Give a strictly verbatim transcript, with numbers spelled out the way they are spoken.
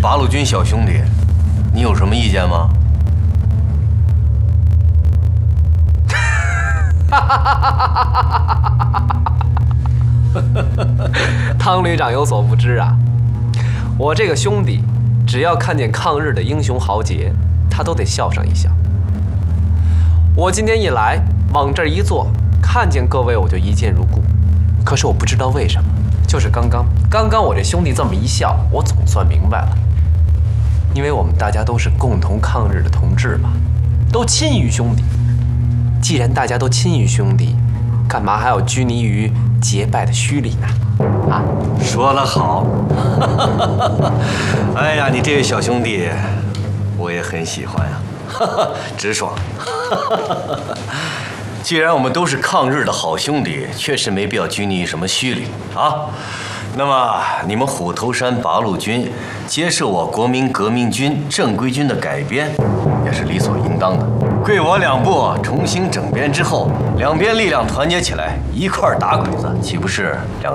八路军小兄弟，你有什么意见吗？ 汤旅长有所不知啊，我这个兄弟，只要看见抗日的英雄豪杰，他都得笑上一笑。我今天一来，往这儿一坐，看见各位我就一见如故。可是我不知道为什么，就是刚刚，刚刚我这兄弟这么一笑，我总算明白了。因为我们大家都是共同抗日的同志嘛，都亲于兄弟。既然大家都亲于兄弟，干嘛还要拘泥于结拜的虚礼呢？啊， 说得好！哎呀，你这位小兄弟，我也很喜欢呀，直爽。既然我们都是抗日的好兄弟，确实没必要拘泥于什么虚礼啊。那么，你们虎头山八路军接受我国民革命军正规军的改编，也是理所应当的。贵我两部重新整编之后，两边力量团结起来，一块儿打鬼子，岂不是两